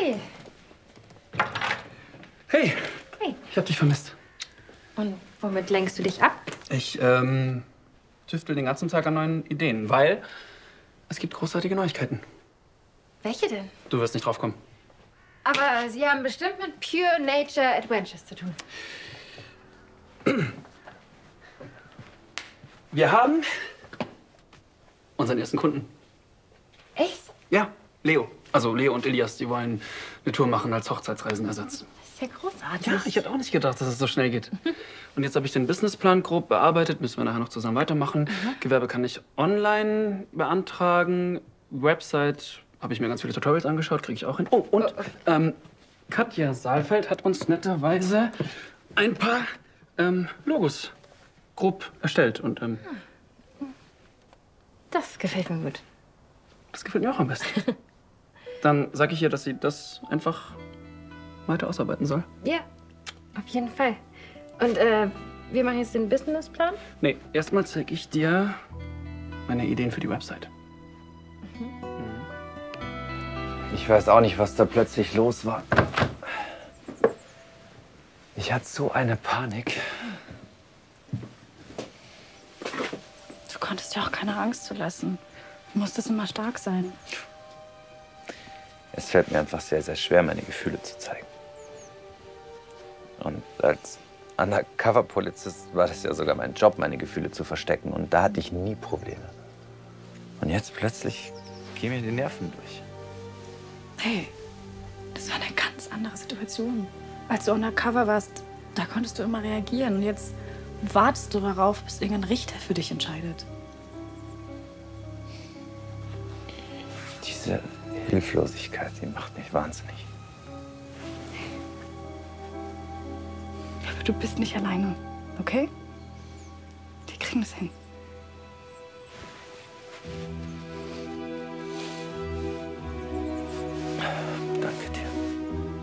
Hey. Hey. Hey. Ich hab dich vermisst. Und womit lenkst du dich ab? Ich tüftel den ganzen Tag an neuen Ideen, weil es gibt großartige Neuigkeiten. Welche denn? Du wirst nicht drauf kommen. Aber sie haben bestimmt mit Pure Nature Adventures zu tun. Wir haben unseren ersten Kunden. Echt? Ja, Leo. Also Leo und Elias, die wollen eine Tour machen als Hochzeitsreisenersatz. Das ist ja großartig. Ja, ich hätte auch nicht gedacht, dass es so schnell geht. Und jetzt habe ich den Businessplan grob bearbeitet. Müssen wir nachher noch zusammen weitermachen. Gewerbe kann ich online beantragen. Website habe ich mir ganz viele Tutorials angeschaut, kriege ich auch hin. Oh, und Katja Saalfeld hat uns netterweise ein paar Logos grob erstellt. Und Das gefällt mir gut. das gefällt mir auch am besten. Dann sage ich ihr, dass sie das einfach weiter ausarbeiten soll. Ja, auf jeden Fall. Und wir machen jetzt den Businessplan? Nee, erstmal zeige ich dir meine Ideen für die Website. Ich weiß auch nicht, was da plötzlich los war. Ich hatte so eine Panik. Du konntest ja auch keine Angst zulassen. Du musstest immer stark sein. Es fällt mir einfach sehr, sehr schwer, meine Gefühle zu zeigen. Und als Undercover-Polizist war das ja sogar mein Job, meine Gefühle zu verstecken. Und da hatte ich nie Probleme. Und jetzt plötzlich gehen mir die Nerven durch. Hey, das war eine ganz andere Situation. Als du undercover warst, da konntest du immer reagieren. Und jetzt wartest du darauf, bis irgendein Richter für dich entscheidet. Diese Hilflosigkeit, die macht mich wahnsinnig. Aber du bist nicht alleine, okay? Wir kriegen das hin.